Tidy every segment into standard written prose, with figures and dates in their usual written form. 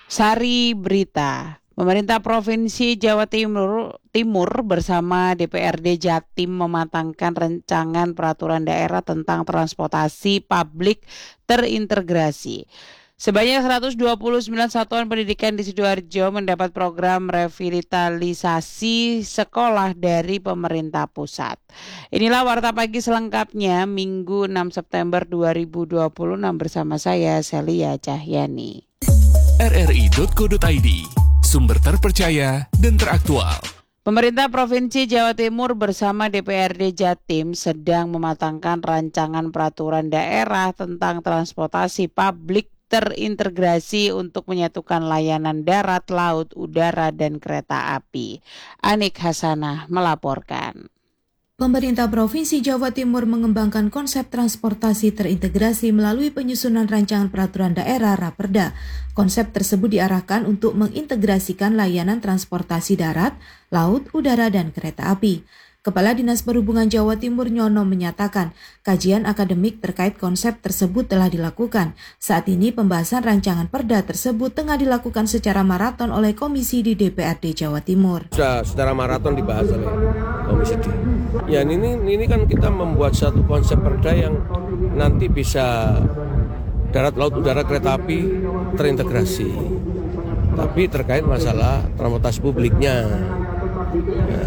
Sari Berita. Pemerintah Provinsi Jawa Timur bersama DPRD Jatim mematangkan rancangan peraturan daerah tentang transportasi publik terintegrasi. Sebanyak 129 satuan pendidikan di Sidoarjo mendapat program revitalisasi sekolah dari pemerintah pusat. Inilah Warta Pagi selengkapnya Minggu 6 September 2026 bersama saya Celia Cahyani. rri.co.id, sumber terpercaya dan teraktual. Pemerintah Provinsi Jawa Timur bersama DPRD Jatim sedang mematangkan rancangan peraturan daerah tentang transportasi publik terintegrasi untuk menyatukan layanan darat, laut, udara, dan kereta api. Anik Hasanah melaporkan. Pemerintah Provinsi Jawa Timur mengembangkan konsep transportasi terintegrasi melalui penyusunan rancangan peraturan daerah Raperda. Konsep tersebut diarahkan untuk mengintegrasikan layanan transportasi darat, laut, udara, dan kereta api. Kepala Dinas Perhubungan Jawa Timur Nyono menyatakan, kajian akademik terkait konsep tersebut telah dilakukan. Saat ini pembahasan rancangan perda tersebut tengah dilakukan secara maraton oleh komisi di DPRD Jawa Timur. Sudah secara maraton dibahas oleh komisi D. Ya ini kan kita membuat satu konsep perda yang nanti bisa darat, laut, udara, kereta api terintegrasi. Tapi terkait masalah transportasi publiknya. Ya.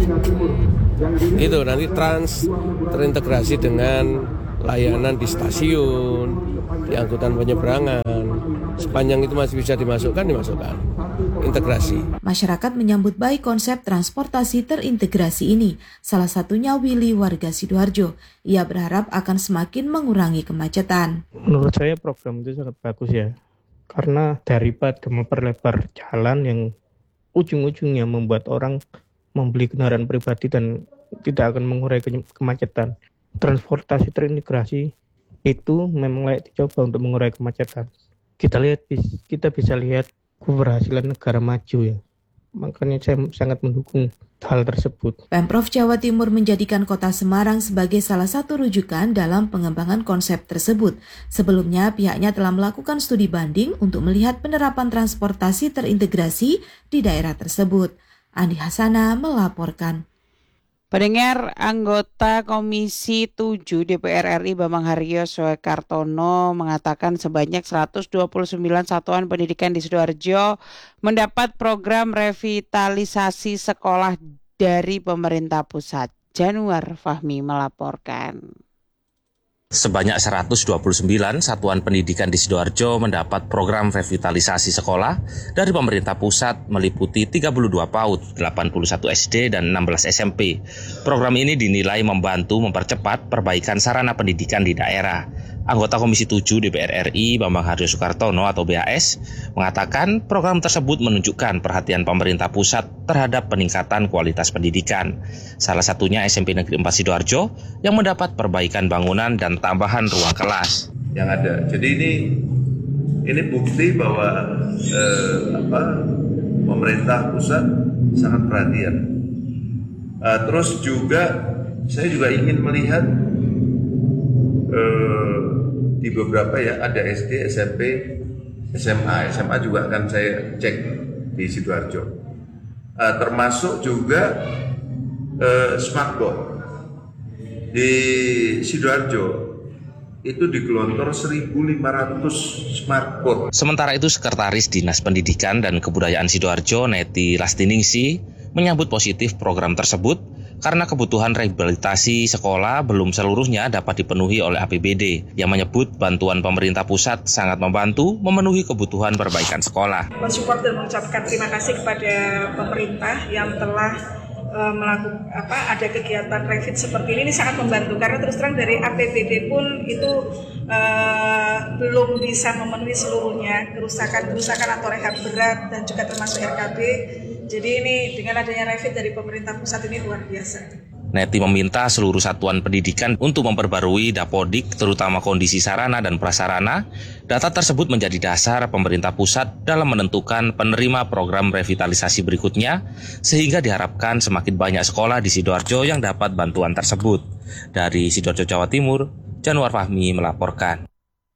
Itu nanti terintegrasi dengan layanan di stasiun, di angkutan penyeberangan. Sepanjang itu masih bisa dimasukkan. Integrasi. Masyarakat menyambut baik konsep transportasi terintegrasi ini. Salah satunya Willy, warga Sidoarjo. Ia berharap akan semakin mengurangi kemacetan. Menurut saya program itu sangat bagus ya. Karena daripada memperlebar jalan yang ujung-ujungnya membuat orang membeli kendaraan pribadi dan tidak akan mengurai kemacetan. Transportasi terintegrasi itu memang layak dicoba untuk mengurai kemacetan. Kita bisa lihat keberhasilan negara maju ya. Makanya saya sangat mendukung hal tersebut. Pemprov Jawa Timur menjadikan Kota Semarang sebagai salah satu rujukan dalam pengembangan konsep tersebut. Sebelumnya pihaknya telah melakukan studi banding untuk melihat penerapan transportasi terintegrasi di daerah tersebut. Andi Hasanah melaporkan. Pendengar, anggota Komisi 7 DPR RI Bambang Haryo Soekartono mengatakan sebanyak 129 satuan pendidikan di Sidoarjo mendapat program revitalisasi sekolah dari pemerintah pusat. Januar Fahmi melaporkan. Sebanyak 129 satuan pendidikan di Sidoarjo mendapat program revitalisasi sekolah dari pemerintah pusat meliputi 32 PAUD, 81 SD, dan 16 SMP. Program ini dinilai membantu mempercepat perbaikan sarana pendidikan di daerah. Anggota Komisi 7 DPR RI Bambang Haryo Soekartono atau BHS mengatakan program tersebut menunjukkan perhatian pemerintah pusat terhadap peningkatan kualitas pendidikan. Salah satunya SMP Negeri 4 Sidoarjo yang mendapat perbaikan bangunan dan tambahan ruang kelas. Yang ada. Jadi ini bukti bahwa pemerintah pusat sangat perhatian. Terus juga saya juga ingin melihat di beberapa ya ada SD, SMP, SMA juga akan saya cek di Sidoarjo. Termasuk juga smartboard di Sidoarjo itu digelontor 1.500 smartboard. Sementara itu Sekretaris Dinas Pendidikan dan Kebudayaan Sidoarjo Neti Lastiningsi menyambut positif program tersebut karena kebutuhan rehabilitasi sekolah belum seluruhnya dapat dipenuhi oleh APBD, yang menyebut bantuan pemerintah pusat sangat membantu memenuhi kebutuhan perbaikan sekolah. Mensupport dan mengucapkan terima kasih kepada pemerintah yang telah melakukan ada kegiatan revit seperti ini sangat membantu, karena terus terang dari APBD pun itu belum bisa memenuhi seluruhnya kerusakan atau rehab berat dan juga termasuk RKB. Jadi ini dengan adanya revit dari pemerintah pusat ini luar biasa. Neti meminta seluruh satuan pendidikan untuk memperbarui Dapodik, terutama kondisi sarana dan prasarana. Data tersebut menjadi dasar pemerintah pusat dalam menentukan penerima program revitalisasi berikutnya, sehingga diharapkan semakin banyak sekolah di Sidoarjo yang dapat bantuan tersebut. Dari Sidoarjo, Jawa Timur, Januar Fahmi melaporkan.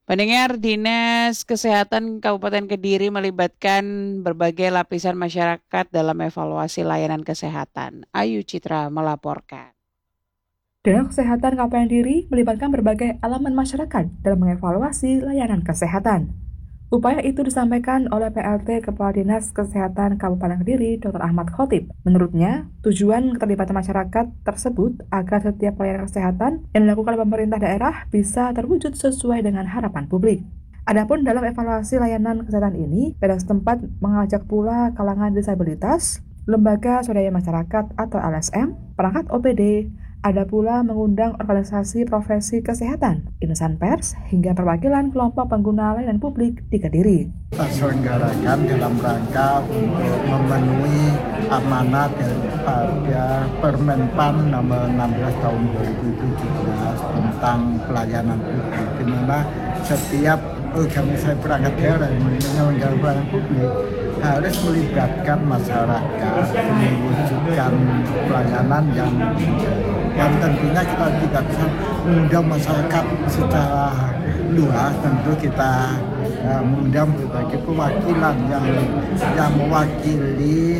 Pendengar, Dinas Kesehatan Kabupaten Kediri melibatkan berbagai lapisan masyarakat dalam evaluasi layanan kesehatan. Ayu Citra melaporkan. Dinas Kesehatan Kabupaten Kediri melibatkan berbagai elemen masyarakat dalam mengevaluasi layanan kesehatan. Upaya itu disampaikan oleh PLT Kepala Dinas Kesehatan Kabupaten Kediri, Dr. Ahmad Khotib. Menurutnya, tujuan keterlibatan masyarakat tersebut agar setiap pelayanan kesehatan yang dilakukan oleh pemerintah daerah bisa terwujud sesuai dengan harapan publik. Adapun dalam evaluasi layanan kesehatan ini, Pemda setempat mengajak pula kalangan disabilitas, lembaga swadaya masyarakat atau LSM, perangkat OPD, ada pula mengundang organisasi profesi kesehatan, insan pers, hingga perwakilan kelompok pengguna layanan publik di Kediri. Kita selenggarakan dalam rangka untuk memenuhi amanat daripada Permenpan nomor 16 tahun 2017 tentang pelayanan publik, di mana setiap organisasi perangkat daerah yang menyelenggarakan pelayanan publik harus melibatkan masyarakat mewujudkan pelayanan yang tentunya kita tidak bisa mengundang masyarakat secara luas. Tentu kita mengundang berbagai perwakilan yang mewakili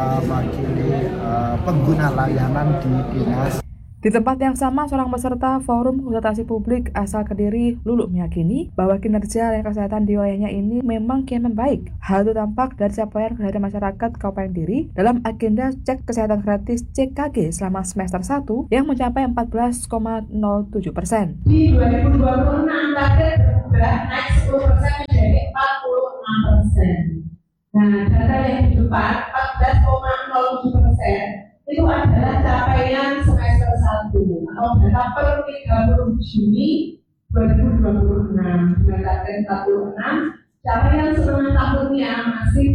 pengguna layanan di dinas. Di tempat yang sama, seorang peserta Forum Konsultasi Publik asal Kediri, Lulu, meyakini bahwa kinerja layanan kesehatan di wilayahnya ini memang kian membaik. Hal itu tampak dari capaian kesehatan masyarakat Kabupaten Kediri dalam agenda cek kesehatan gratis CKG selama semester 1 yang mencapai 14,07%. Di 2026 target berubah naik 10% menjadi 46%. Nah, data yang di depan 14,07% itu adalah capaian semester 1 atau data per 30 Juni 2026 dengan target 46, capaian setengah tahunnya masih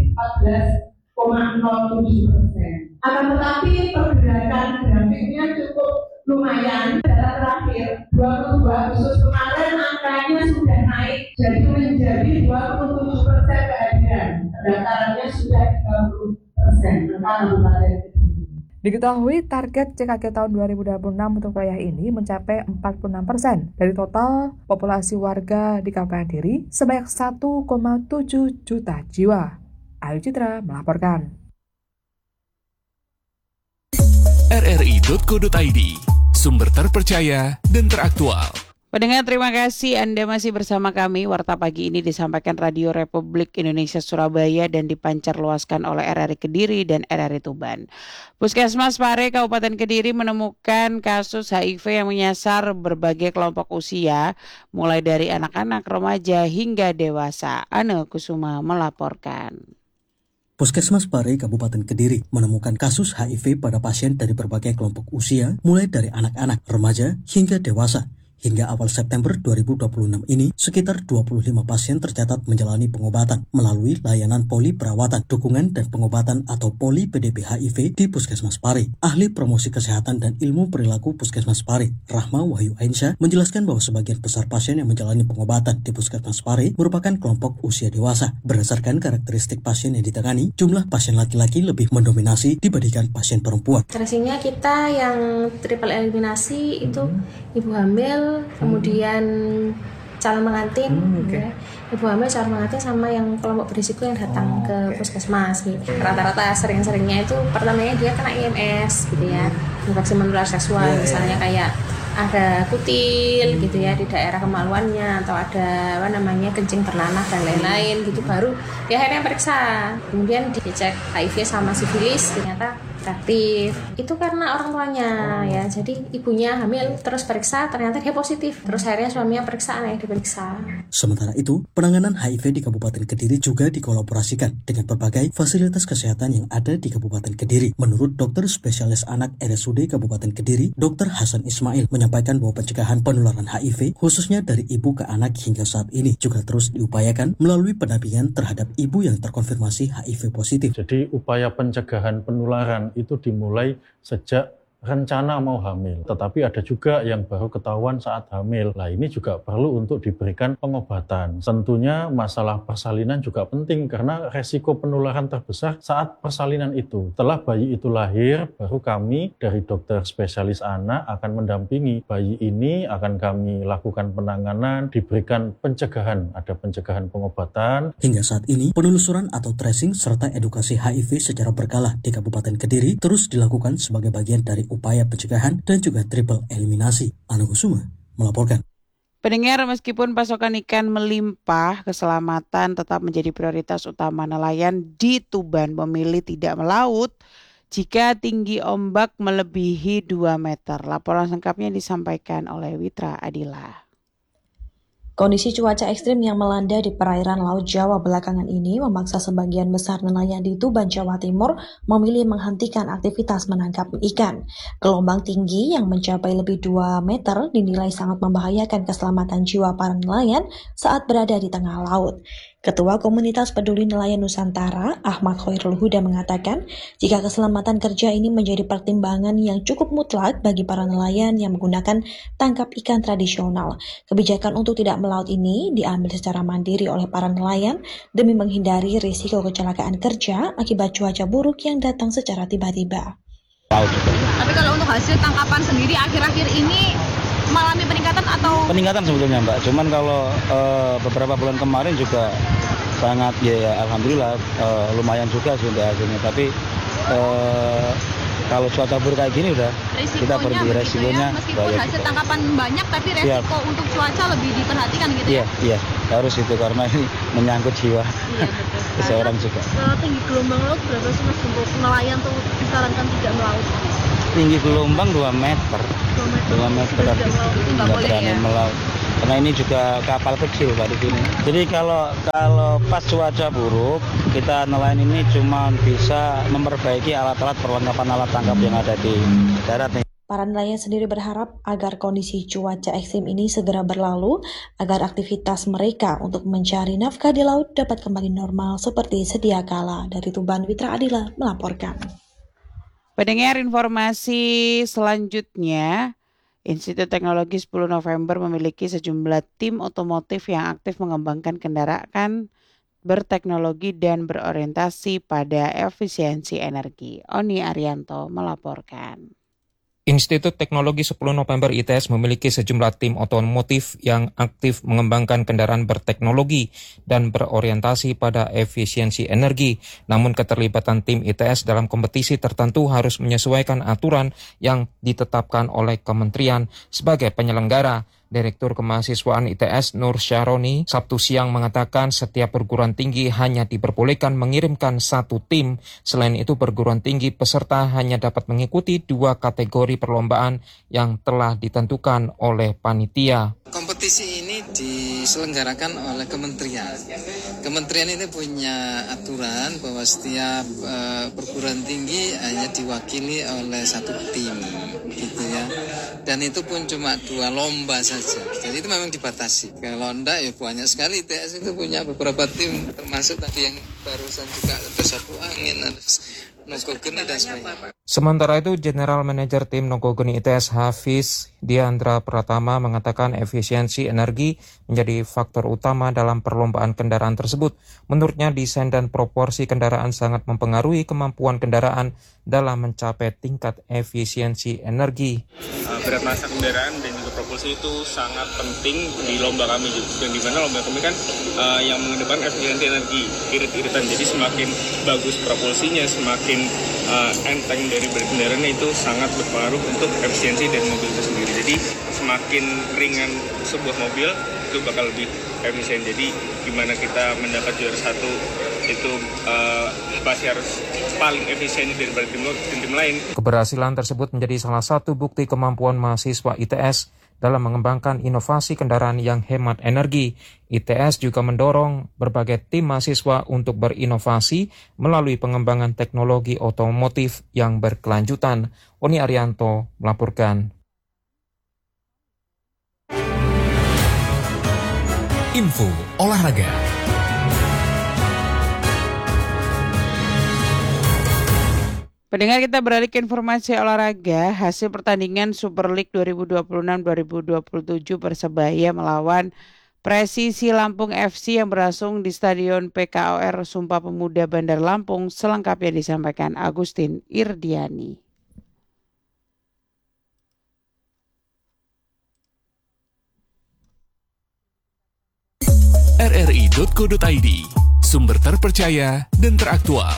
14,07%. Akan tetapi pergerakan grafiknya cukup lumayan. Data terakhir 22 Agustus kemarin angkanya sudah naik jadi menjadi 27% kehadiran, pendaftarannya sudah 30%. Kabupaten. Diketahui target CKG tahun 2026 untuk wilayah ini mencapai 46% dari total populasi warga di Kabupaten Kediri sebanyak 1,7 juta jiwa. Ayu Citra melaporkan. RRI.co.id, sumber terpercaya dan teraktual. Pendengar, terima kasih Anda masih bersama kami. Warta pagi ini disampaikan Radio Republik Indonesia Surabaya dan dipancar luaskan oleh RRI Kediri dan RRI Tuban. Puskesmas Pare Kabupaten Kediri menemukan kasus HIV yang menyasar berbagai kelompok usia, mulai dari anak-anak, remaja hingga dewasa. Ane Kusuma melaporkan. Puskesmas Pare Kabupaten Kediri menemukan kasus HIV pada pasien dari berbagai kelompok usia, mulai dari anak-anak, remaja hingga dewasa. Hingga awal September 2026 ini, sekitar 25 pasien tercatat menjalani pengobatan melalui layanan poli perawatan, dukungan dan pengobatan atau poli PDP HIV di Puskesmas Pare. Ahli promosi kesehatan dan ilmu perilaku Puskesmas Pare, Rahma Wahyu Ainsyah, menjelaskan bahwa sebagian besar pasien yang menjalani pengobatan di Puskesmas Pare merupakan kelompok usia dewasa. Berdasarkan karakteristik pasien yang ditangani, jumlah pasien laki-laki lebih mendominasi dibandingkan pasien perempuan. Tracingnya kita yang triple eliminasi itu ibu hamil, kemudian calon pengantin, ya. Ibu hamil, calon pengantin sama yang kelompok berisiko yang datang ke puskesmas gitu. Rata-rata sering-seringnya itu pertamanya dia kena IMS gitu ya, infeksi menular seksual misalnya kayak ada kutil gitu ya di daerah kemaluannya atau ada kencing bernanah dan lain-lain gitu, baru dia akhirnya periksa, kemudian dicek HIV sama sifilis ternyata reaktif. Itu karena orang tuanya ya, jadi ibunya hamil terus periksa ternyata dia positif, terus akhirnya suaminya periksa, anaknya diperiksa. Sementara itu, penanganan HIV di Kabupaten Kediri juga dikolaborasikan dengan berbagai fasilitas kesehatan yang ada di Kabupaten Kediri. Menurut dokter spesialis anak RSUD Kabupaten Kediri, Dr. Hasan Ismail menyampaikan bahwa pencegahan penularan HIV khususnya dari ibu ke anak hingga saat ini juga terus diupayakan melalui pendampingan terhadap ibu yang terkonfirmasi HIV positif. Jadi upaya pencegahan penularan itu dimulai sejak rencana mau hamil, tetapi ada juga yang baru ketahuan saat hamil. Nah, ini juga perlu untuk diberikan pengobatan. Tentunya masalah persalinan juga penting karena resiko penularan terbesar saat persalinan itu. Setelah bayi itu lahir, baru kami dari dokter spesialis anak akan mendampingi bayi ini, akan kami lakukan penanganan, diberikan pencegahan, ada pencegahan pengobatan. Hingga saat ini, penelusuran atau tracing serta edukasi HIV secara berkala di Kabupaten Kediri terus dilakukan sebagai bagian dari upaya pencegahan dan juga triple eliminasi. Anu Kusuma melaporkan. Pendengar, meskipun pasokan ikan melimpah, keselamatan tetap menjadi prioritas utama nelayan di Tuban memilih tidak melaut jika tinggi ombak melebihi 2 meter. Laporan lengkapnya disampaikan oleh Witra Adila. Kondisi cuaca ekstrim yang melanda di perairan Laut Jawa belakangan ini memaksa sebagian besar nelayan di Tuban, Jawa Timur memilih menghentikan aktivitas menangkap ikan. Gelombang tinggi yang mencapai lebih 2 meter dinilai sangat membahayakan keselamatan jiwa para nelayan saat berada di tengah laut. Ketua Komunitas Peduli Nelayan Nusantara, Ahmad Khairul Huda mengatakan, jika keselamatan kerja ini menjadi pertimbangan yang cukup mutlak bagi para nelayan yang menggunakan tangkap ikan tradisional. Kebijakan untuk tidak melaut ini diambil secara mandiri oleh para nelayan demi menghindari risiko kecelakaan kerja akibat cuaca buruk yang datang secara tiba-tiba. Tapi kalau untuk hasil tangkapan sendiri akhir-akhir ini mengalami peningkatan atau? Peningkatan sebetulnya Mbak, cuman kalau beberapa bulan kemarin juga sangat ya alhamdulillah lumayan juga sih untuk hasilnya. Tapi kalau cuaca buruk kayak gini udah resikonya, kita pergi resikonya ya, meskipun hasil gitu. Tangkapan banyak tapi resiko untuk cuaca lebih diperhatikan gitu ya? Iya harus itu karena ini menyangkut jiwa seseorang juga. Tinggi gelombang laut berapa sih Mas untuk nelayan tuh disarankan tidak melaut? Tinggi gelombang 2 meter. 2 meter nggak berani melaut. Karena ini juga kapal kecil Pak di sini. Jadi kalau pas cuaca buruk, kita nelayan ini cuma bisa memperbaiki alat-alat perlengkapan alat tangkap yang ada di darat nih. Para nelayan sendiri berharap agar kondisi cuaca ekstrim ini segera berlalu, agar aktivitas mereka untuk mencari nafkah di laut dapat kembali normal seperti sedia kala. Dari Tuban, Witra Adila melaporkan. Pendengar, informasi selanjutnya, Institut Teknologi 10 November memiliki sejumlah tim otomotif yang aktif mengembangkan kendaraan berteknologi dan berorientasi pada efisiensi energi. Oni Arianto melaporkan. Institut Teknologi 10 November ITS memiliki sejumlah tim otomotif yang aktif mengembangkan kendaraan berteknologi dan berorientasi pada efisiensi energi. Namun keterlibatan tim ITS dalam kompetisi tertentu harus menyesuaikan aturan yang ditetapkan oleh kementerian sebagai penyelenggara. Direktur Kemahasiswaan ITS Nur Syaroni Sabtu siang mengatakan setiap perguruan tinggi hanya diperbolehkan mengirimkan 1 tim. Selain itu perguruan tinggi peserta hanya dapat mengikuti 2 kategori perlombaan yang telah ditentukan oleh panitia. Kompetisi ini diselenggarakan oleh kementerian. Kementerian ini punya aturan bahwa setiap perguruan tinggi hanya diwakili oleh 1 tim, gitu ya. Dan itu pun cuma 2 lomba saja. Jadi itu memang dibatasi. Kalau enggak ya banyak sekali. ITS itu punya beberapa tim, termasuk tadi yang barusan juga ada Sapu Angin, ada Nogogeni dan sebagainya. Sementara itu, General Manager Tim Nogogeni ITS Hafiz Diandra Pratama mengatakan efisiensi energi menjadi faktor utama dalam perlombaan kendaraan tersebut. Menurutnya, desain dan proporsi kendaraan sangat mempengaruhi kemampuan kendaraan dalam mencapai tingkat efisiensi energi. Berat massa kendaraan dan juga propulsi itu sangat penting di lomba kami juga. Dan di mana lomba kami kan yang mengedepankan efisiensi energi, irit-iritan. Jadi semakin bagus propulsinya, semakin enteng dari berat kendaraannya itu sangat berpengaruh untuk efisiensi dari mobil itu sendiri. Jadi semakin ringan sebuah mobil itu bakal lebih efisien. Jadi gimana kita mendapat juara 1 itu pasti harus paling efisien daripada tim lain. Keberhasilan tersebut menjadi salah satu bukti kemampuan mahasiswa ITS dalam mengembangkan inovasi kendaraan yang hemat energi. ITS juga mendorong berbagai tim mahasiswa untuk berinovasi melalui pengembangan teknologi otomotif yang berkelanjutan. Oni Arianto melaporkan. Info olahraga. Pendengar, kita beralih ke informasi olahraga. Hasil pertandingan Super League 2026-2027 Persebaya melawan Presisi Lampung FC yang berlangsung di Stadion PKOR Sumpah Pemuda Bandar Lampung. Selengkapnya disampaikan Agustin Irdiani. rri.co.id, sumber terpercaya dan teraktual.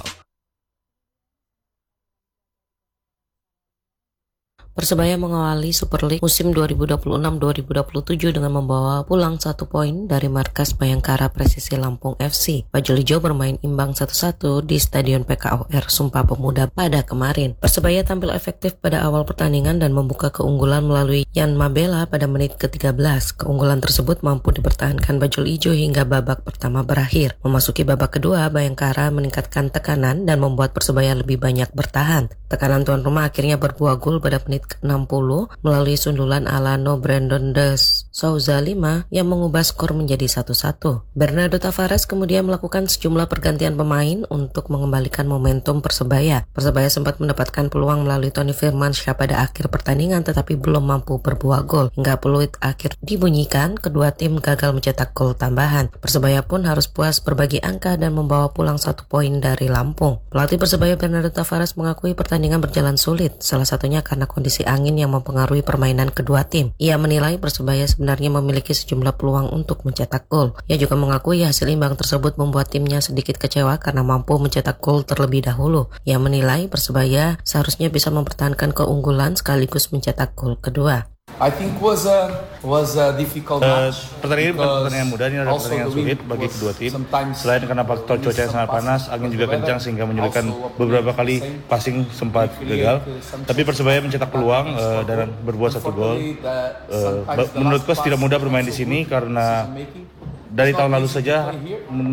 Persebaya mengawali Super League musim 2026-2027 dengan membawa pulang 1 poin dari markas Bayangkara Presisi Lampung FC. Bajul Ijo bermain imbang 1-1 di Stadion PKOR Sumpah Pemuda pada kemarin. Persebaya tampil efektif pada awal pertandingan dan membuka keunggulan melalui Yan Mabela pada menit ke-13. Keunggulan tersebut mampu dipertahankan Bajul Ijo hingga babak pertama berakhir. Memasuki babak kedua, Bayangkara meningkatkan tekanan dan membuat Persebaya lebih banyak bertahan. Tekanan tuan rumah akhirnya berbuah gol pada menit ke-60 melalui sundulan Alano Brandon de Souza 5 yang mengubah skor menjadi 1-1. Bernardo Tavares kemudian melakukan sejumlah pergantian pemain untuk mengembalikan momentum Persebaya. Persebaya sempat mendapatkan peluang melalui Tony Firmansyah pada akhir pertandingan tetapi belum mampu berbuah gol. Hingga peluit akhir dibunyikan, kedua tim gagal mencetak gol tambahan. Persebaya pun harus puas berbagi angka dan membawa pulang 1 poin dari Lampung. Pelatih Persebaya Bernardo Tavares mengakui pertandingan berjalan sulit, salah satunya karena kondisi angin yang mempengaruhi permainan kedua tim. Ia menilai Persebaya sebenarnya memiliki sejumlah peluang untuk mencetak gol. Ia juga mengakui hasil imbang tersebut membuat timnya sedikit kecewa karena mampu mencetak gol terlebih dahulu. Ia menilai Persebaya seharusnya bisa mempertahankan keunggulan sekaligus mencetak gol kedua. I think was a difficult match. Pertandingan bukan pertandingan mudah, ini adalah pertandingan sulit bagi kedua tim. Selain karena faktor cuaca yang sangat panas, angin juga kencang sehingga menyulitkan beberapa kali passing sempat gagal. Tapi Persebaya mencetak peluang dan berbuat 1 gol. Menurut coach tidak mudah bermain di sini karena dari tahun lalu saja